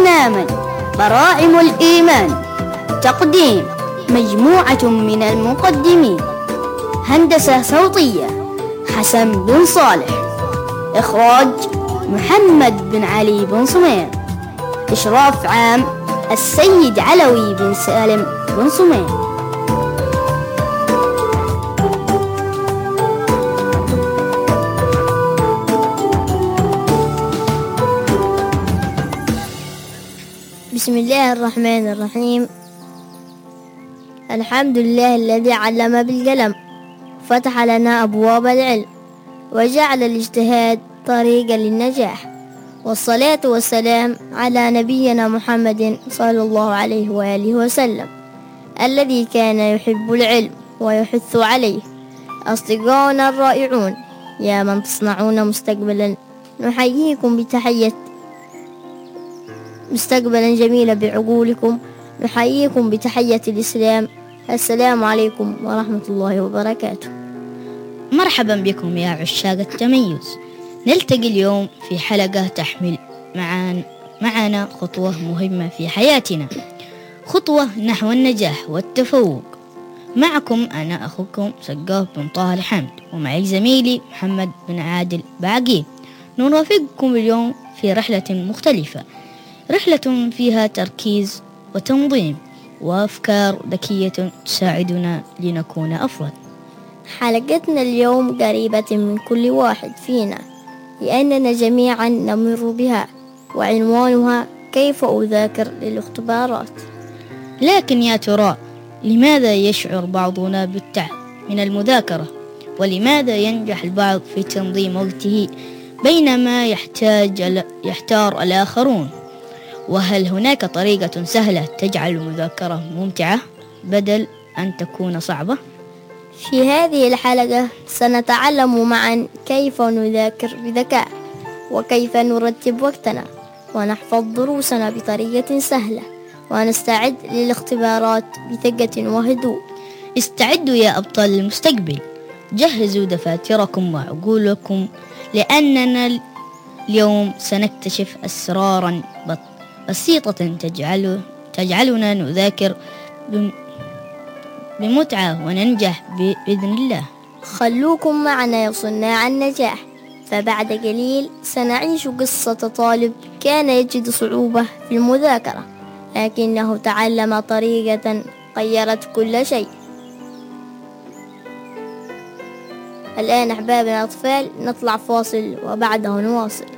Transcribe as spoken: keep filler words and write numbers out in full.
برنامج براعم الإيمان. تقديم مجموعة من المقدمين. هندسة صوتية حسن بن صالح. إخراج محمد بن علي بن سمير. إشراف عام السيد علوي بن سالم بن سمير. بسم الله الرحمن الرحيم. الحمد لله الذي علم بالقلم، فتح لنا أبواب العلم، وجعل الاجتهاد طريقا للنجاح، والصلاة والسلام على نبينا محمد صلى الله عليه وآله وسلم، الذي كان يحب العلم ويحث عليه. أصدقائنا الرائعون، يا من تصنعون مستقبلا، نحييكم بتحية مستقبلا جميلا بعقولكم. نحييكم بتحية الإسلام. السلام عليكم ورحمة الله وبركاته. مرحبا بكم يا عشاق التميز. نلتقي اليوم في حلقة تحمل معان معنا خطوة مهمة في حياتنا، خطوة نحو النجاح والتفوق. معكم أنا أخوكم سقاف بن طه الحمد، ومعي زميلي محمد بن عادل باقي. نرافقكم اليوم في رحلة مختلفة، رحلة فيها تركيز وتنظيم وأفكار ذكية تساعدنا لنكون أفضل. حلقتنا اليوم قريبة من كل واحد فينا، لأننا جميعا نمر بها، وعنوانها كيف أذاكر للاختبارات. لكن يا ترى لماذا يشعر بعضنا بالتعب من المذاكرة؟ ولماذا ينجح البعض في تنظيم وقته بينما يحتاج يحتار الآخرون؟ وهل هناك طريقة سهلة تجعل المذاكرة ممتعة بدل أن تكون صعبة؟ في هذه الحلقة سنتعلم معا كيف نذاكر بذكاء، وكيف نرتب وقتنا، ونحفظ دروسنا بطريقة سهلة، ونستعد للاختبارات بثقة وهدوء. استعدوا يا أبطال المستقبل، جهزوا دفاتركم وعقولكم، لأننا اليوم سنكتشف أسرارا بسيطة تجعل تجعلنا نذاكر بمتعة وننجح بإذن الله. خلوكم معنا يا صناع النجاح، فبعد قليل سنعيش قصة طالب كان يجد صعوبة في المذاكرة، لكنه تعلم طريقة غيرت كل شيء. الآن أحبابنا الأطفال نطلع فاصل وبعده نواصل.